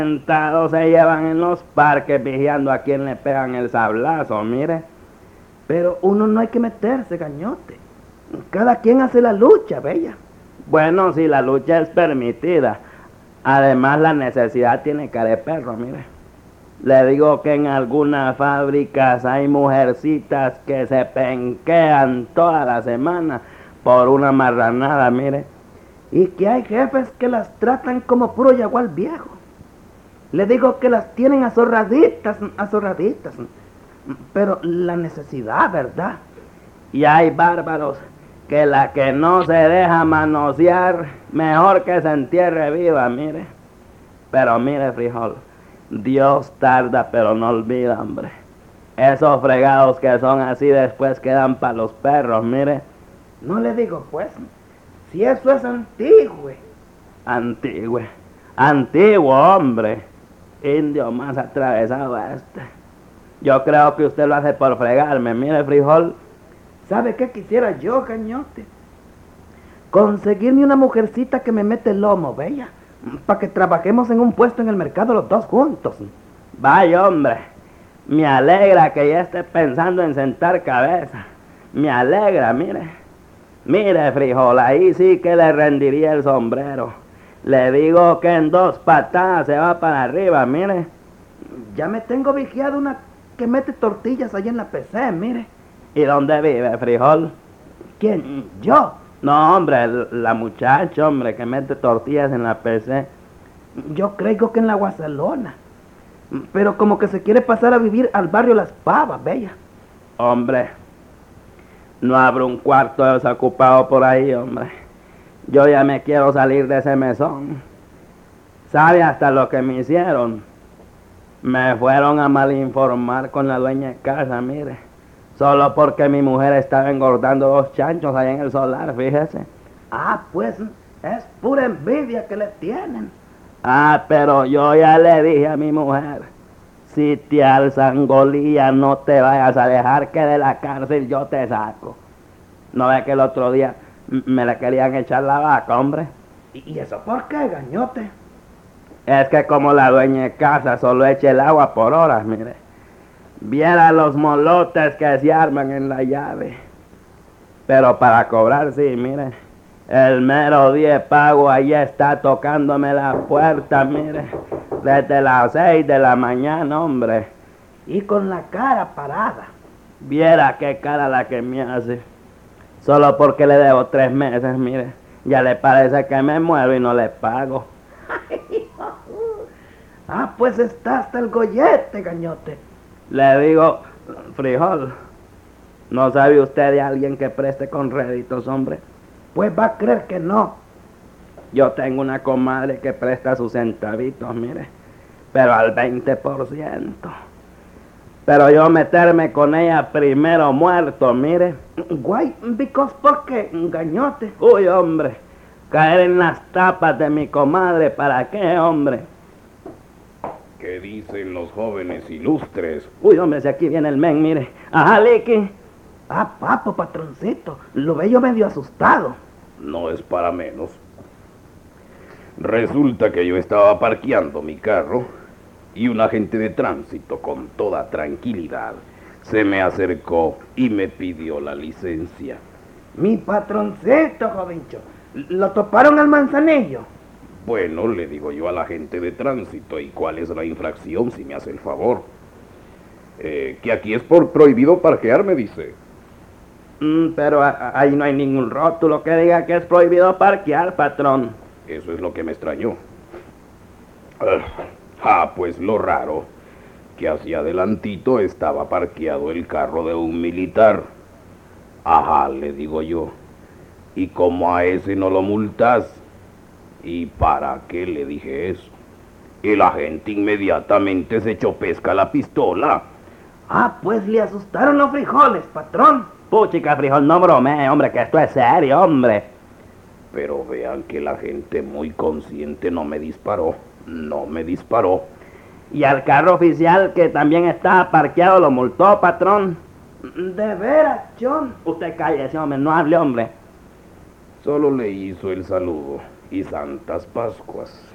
Sentados se llevan en los parques vigiando a quien le pegan el sablazo, mire. Pero uno no hay que meterse, gañote. Cada quien hace la lucha, bella. Bueno, si la lucha es permitida. Además, la necesidad tiene cara de perro, mire. Le digo que en algunas fábricas hay mujercitas que se penquean toda la semana por una marranada, mire. Y que hay jefes que las tratan como puro yagual viejo. Le digo que las tienen azorraditas. Pero la necesidad, ¿verdad? Y hay bárbaros que la que no se deja manosear, mejor que se entierre viva, mire. Pero mire, frijol, Dios tarda pero no olvida, hombre. Esos fregados que son así después quedan para los perros, mire. No le digo, pues, si eso es antiguo. Antiguo, hombre. Indio más atravesado este. Yo creo que usted lo hace por fregarme, mire, frijol. ¿Sabe qué quisiera yo, cañote? Conseguirme una mujercita que me mete el lomo, bella, para que trabajemos en un puesto en el mercado los dos juntos. Vaya, hombre, me alegra que ya esté pensando en sentar cabeza. Me alegra, mire. Mire, frijol, ahí sí que le rendiría el sombrero. Le digo que en 2 patadas se va para arriba, mire. Ya me tengo vigiado una que mete tortillas allá en la PC, mire. ¿Y dónde vive, frijol? ¿Quién? ¿Yo? No, hombre, la muchacha, hombre, que mete tortillas en la PC. Yo creo que en la Guasalona. Pero como que se quiere pasar a vivir al barrio Las Pavas, bella. Hombre, no abro un cuarto desocupado por ahí, hombre. Yo ya me quiero salir de ese mesón. ¿Sabe hasta lo que me hicieron? Me fueron a malinformar con la dueña de casa, mire. Solo porque mi mujer estaba engordando 2 chanchos allá en el solar, fíjese. Ah, pues es pura envidia que le tienen. Ah, pero yo ya le dije a mi mujer, si te alzan golía no te vayas a dejar que de la cárcel yo te saco. ¿No ve que el otro día me le querían echar la vaca, hombre? ¿Y eso por qué, gañote? Es que como la dueña de casa solo echa el agua por horas, mire. Viera los molotes que se arman en la llave. Pero para cobrar, sí, mire. El mero día de pago ahí está tocándome la puerta, mire. Desde las 6 de la mañana, hombre. Y con la cara parada. Viera qué cara la que me hace. Solo porque le debo 3 meses, mire. Ya le parece que me muero y no le pago. Ah, pues está hasta el gollete, gañote. Le digo, frijol, ¿no sabe usted de alguien que preste con réditos, hombre? Pues va a creer que no. Yo tengo una comadre que presta sus centavitos, mire, pero al 20%. Pero yo meterme con ella primero muerto, mire. Guay, because ¿por qué, gañote? Uy, hombre, caer en las tapas de mi comadre, ¿para qué, hombre? ¿Qué dicen los jóvenes ilustres? Uy, hombre, si aquí viene el men, mire. Ajá, Licky. Ah, papo, patroncito, lo veo medio asustado. No es para menos. Resulta que yo estaba parqueando mi carro y un agente de tránsito con toda tranquilidad se me acercó y me pidió la licencia. Mi patroncito, jovencho, ¿lo toparon al Manzanillo? Bueno, le digo yo al agente de tránsito, ¿y cuál es la infracción, si me hace el favor? Que aquí es por prohibido parquear, me dice. Pero ahí no hay ningún rótulo que diga que es prohibido parquear, patrón. Eso es lo que me extrañó. Pues lo raro, que hacia adelantito estaba parqueado el carro de un militar. Ajá, le digo yo. ¿Y cómo a ese no lo multas? ¿Y para qué le dije eso? El agente inmediatamente se echó pesca a la pistola. Ah, pues le asustaron los frijoles, patrón. Puchica, frijol, no bromee, hombre, que esto es serio, hombre. Pero vean que la gente muy consciente no me disparó. Y al carro oficial que también estaba parqueado lo multó, patrón. De veras, John. Usted cállese, hombre, no hable, hombre. Solo le hizo el saludo y santas Pascuas.